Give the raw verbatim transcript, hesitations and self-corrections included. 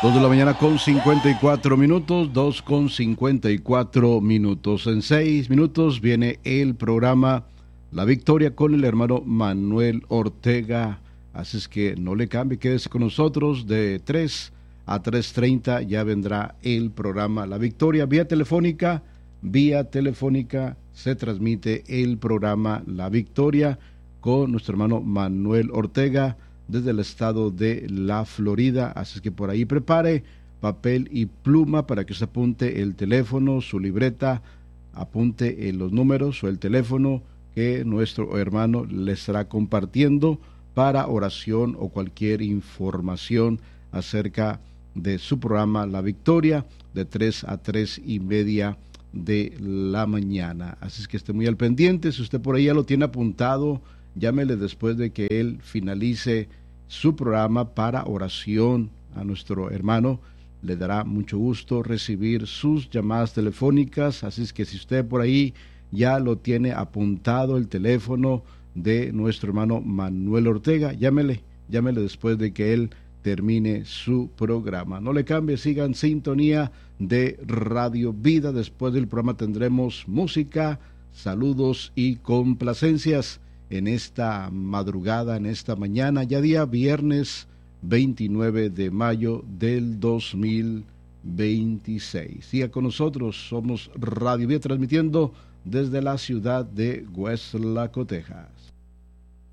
Dos de la mañana con cincuenta y cuatro minutos, dos con cincuenta y cuatro minutos. En seis minutos viene el programa La Victoria con el hermano Manuel Ortega. Así es que no le cambie, quédese con nosotros de tres a tres treinta. Ya vendrá el programa La Victoria. Vía telefónica, vía telefónica se transmite el programa La Victoria con nuestro hermano Manuel Ortega desde el estado de la Florida. Así es que por ahí prepare papel y pluma para que se apunte el teléfono, su libreta, apunte los números o el teléfono que nuestro hermano le estará compartiendo para oración o cualquier información acerca de su programa La Victoria de tres a tres y media de la mañana. Así es que esté muy al pendiente. Si usted por ahí ya lo tiene apuntado, llámele después de que él finalice su programa para oración a nuestro hermano. Le dará mucho gusto recibir sus llamadas telefónicas. Así es que si usted por ahí ya lo tiene apuntado el teléfono de nuestro hermano Manuel Ortega, llámele, llámele después de que él termine su programa. No le cambie, siga en sintonía de Radio Vida. Después del programa tendremos música, saludos y complacencias en esta madrugada, en esta mañana, ya día viernes veintinueve de mayo del dos mil veintiséis. Siga con nosotros, somos Radio Vida transmitiendo desde la ciudad de Westlaco, Texas.